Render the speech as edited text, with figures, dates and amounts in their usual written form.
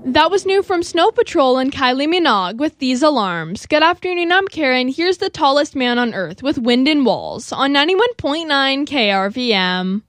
That was new from Snow Patrol and Kylie Minogue with These Alarms. Good afternoon, I'm Karen. Here's the tallest man on Earth with Wind and Walls on 91.9 KRVM.